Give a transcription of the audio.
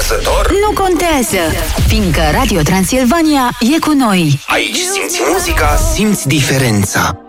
nepăsător? Nu contează, fiindcă Radio Transilvania e cu noi. Aici simți muzica, simți diferența.